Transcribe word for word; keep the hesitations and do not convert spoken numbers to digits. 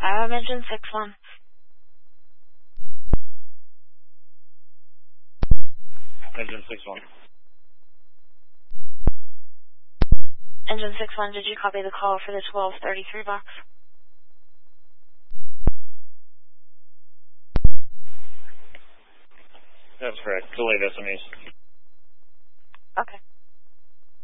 I'm engine six one. Engine six one. Engine six one, did you copy the call for the twelve thirty-three box? That's correct. Delayed S M Es. Okay.